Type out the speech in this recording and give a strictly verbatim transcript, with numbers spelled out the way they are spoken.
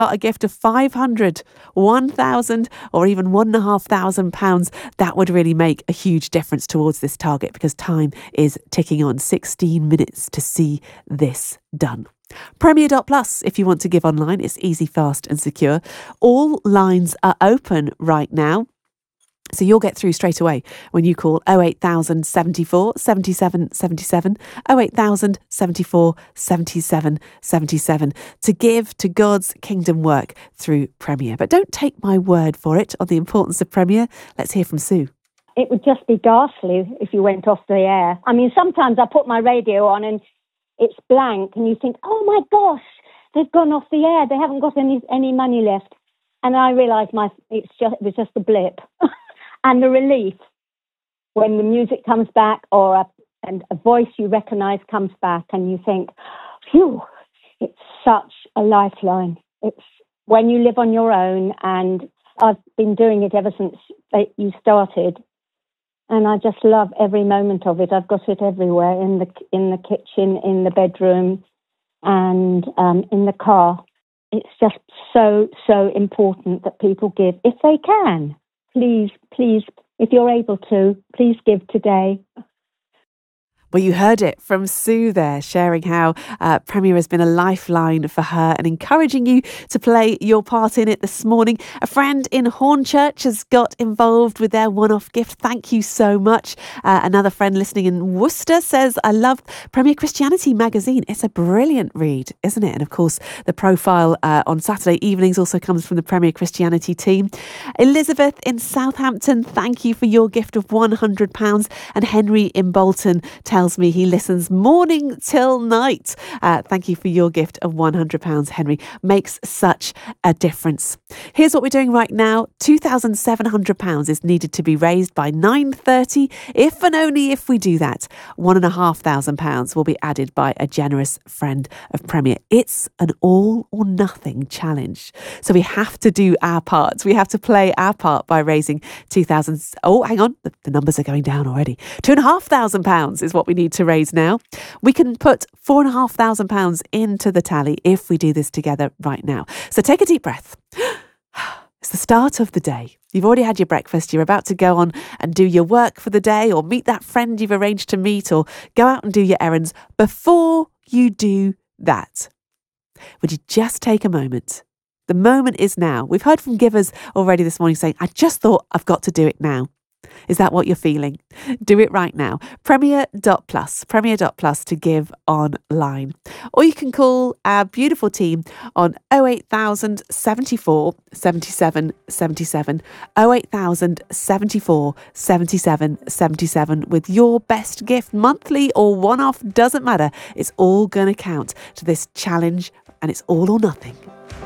a gift of five hundred, one thousand, or even one and a half thousand pounds, that would really make a huge difference towards this target, because time is ticking on. sixteen minutes to see this done. Premier dot plus, if you want to give online, it's easy, fast and secure. All lines are open right now, so you'll get through straight away when you call oh eight thousand seventy-four seventy-seven seventy-seven, oh eight thousand seventy-four seventy-seven seventy-seven, to give to God's kingdom work through Premier. But don't take my word for it on the importance of Premier. Let's hear from Sue. It would just be ghastly if you went off the air. I mean, sometimes I put my radio on and it's blank and you think, oh my gosh, they've gone off the air. They haven't got any any money left. And I realise my it's just it was just a blip. And the relief when the music comes back, or a, and a voice you recognise comes back, and you think, phew, it's such a lifeline. It's when you live on your own, and I've been doing it ever since you started, and I just love every moment of it. I've got it everywhere, in the in the kitchen, in the bedroom, and um, in the car. It's just so, so important that people give if they can. Please, please, if you're able to, please give today. Well, you heard it from Sue there, sharing how uh, Premier has been a lifeline for her and encouraging you to play your part in it this morning. A friend in Hornchurch has got involved with their one-off gift. Thank you so much. Uh, another friend listening in Worcester says, I love Premier Christianity magazine. It's a brilliant read, isn't it? And of course, the profile uh, on Saturday evenings also comes from the Premier Christianity team. Elizabeth in Southampton, thank you for your gift of one hundred pounds. And Henry in Bolton tells me he listens morning till night. Uh, thank you for your gift of one hundred pounds, Henry. Makes such a difference. Here's what we're doing right now. two thousand seven hundred pounds is needed to be raised by nine thirty. If and only if we do that, one and a half thousand pounds will be added by a generous friend of Premier. It's an all or nothing challenge. So we have to do our part. We have to play our part by raising two thousand. Oh, hang on. The, the numbers are going down already. Two and a half thousand pounds is what we need to raise now. We can put four and a half thousand pounds into the tally if we do this together right now. So take a deep breath. It's the start of the day. You've already had your breakfast. You're about to go on and do your work for the day, or meet that friend you've arranged to meet, or go out and do your errands. Before you do that, would you just take a moment? The moment is now. We've heard from givers already this morning saying, I just thought I've got to do it now. Is that what you're feeling? Do it right now. Premier dot plus, Premier dot plus to give online. Or you can call our beautiful team on oh eight thousand seventy-four seventy-seven seventy-seven, oh eight thousand seventy-four seventy-seven seventy-seven with your best gift, monthly or one-off, doesn't matter. It's all going to count to this challenge, and it's all or nothing.